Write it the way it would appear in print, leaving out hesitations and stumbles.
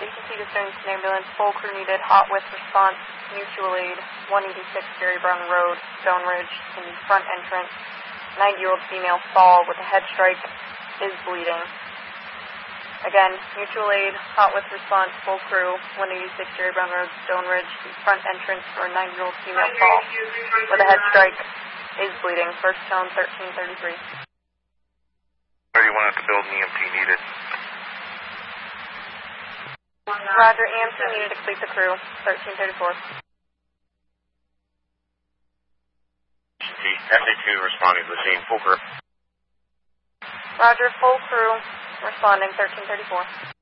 emergency to Stoneton Ambulance. Full crew needed. Hot with response. Mutual aid. 186 Jerry Brown Road, Stone Ridge, in front entrance. 90-year-old female fall with a head strike. Is bleeding. Again, mutual aid. Hot with response. Full crew. 186 Jerry Brown Road, Stone Ridge, front entrance for a 90-year-old female fall with a head strike. Is bleeding. First tone 1333. 31 at the building, EMT needed. Roger, EMT needed to complete the crew. 1334. SA2 responding to the scene, full crew. Roger, full crew responding 1334.